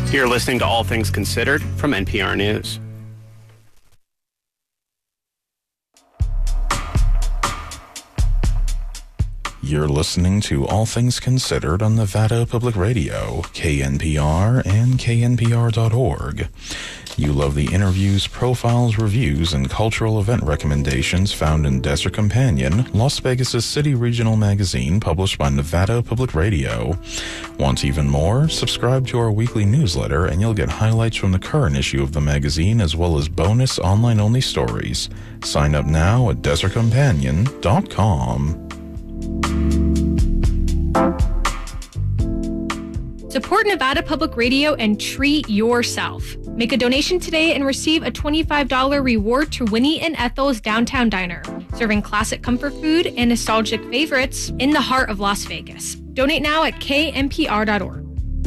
You're listening to All Things Considered from NPR News. You're listening to All Things Considered on Nevada Public Radio, KNPR, and KNPR.org. You love the interviews, profiles, reviews, and cultural event recommendations found in Desert Companion, Las Vegas' city regional magazine published by Nevada Public Radio. Want even more? Subscribe to our weekly newsletter and you'll get highlights from the current issue of the magazine as well as bonus online-only stories. Sign up now at desertcompanion.com. Support Nevada Public Radio and treat yourself. Make a donation today and receive a $25 reward to Winnie and Ethel's Downtown Diner, serving classic comfort food and nostalgic favorites in the heart of Las Vegas. Donate now at knpr.org.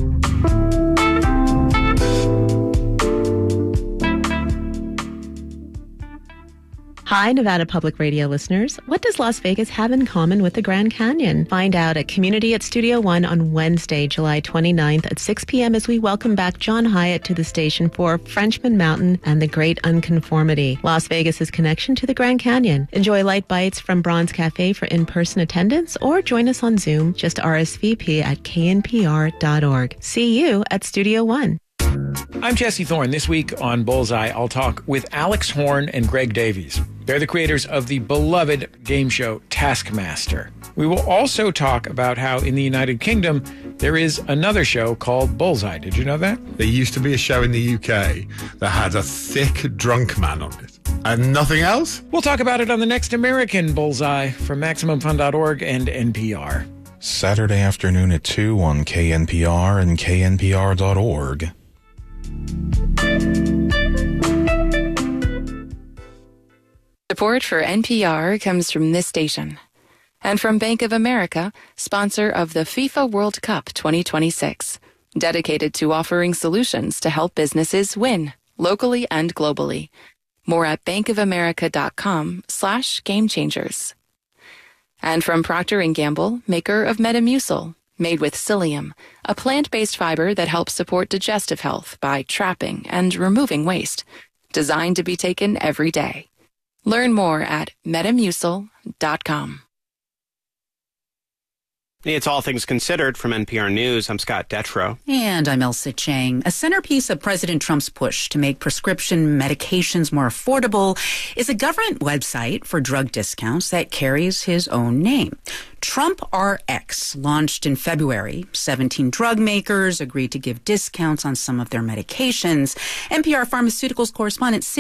Hi, Nevada Public Radio listeners. What does Las Vegas have in common with the Grand Canyon? Find out at Community at Studio One on Wednesday, July 29th at 6 p.m. as we welcome back John Hyatt to the station for Frenchman Mountain and the Great Unconformity, Las Vegas's connection to the Grand Canyon. Enjoy light bites from Bronze Cafe for in-person attendance or join us on Zoom. Just RSVP at knpr.org. See you at Studio One. I'm Jesse Thorne. This week on Bullseye, I'll talk with Alex Horn and Greg Davies. They're the creators of the beloved game show Taskmaster. We will also talk about how in the United Kingdom, there is another show called Bullseye. Did you know that? There used to be a show in the UK that had a thick drunk man on it. And nothing else? We'll talk about it on the next American Bullseye from MaximumFun.org and NPR. Saturday afternoon at 2 on KNPR and KNPR.org. Support for NPR comes from this station and from Bank of America, sponsor of the FIFA World Cup 2026, dedicated to offering solutions to help businesses win locally and globally. More at bankofamerica.com/gamechangers. And from Procter & Gamble, maker of Metamucil, made with psyllium, a plant-based fiber that helps support digestive health by trapping and removing waste, designed to be taken every day. Learn more at Metamucil.com. It's All Things Considered from NPR News. I'm Scott Detrow. And I'm Elsa Chang. A centerpiece of President Trump's push to make prescription medications more affordable is a government website for drug discounts that carries his own name. Trump RX launched in February. 17 drug makers agreed to give discounts on some of their medications. NPR Pharmaceuticals correspondent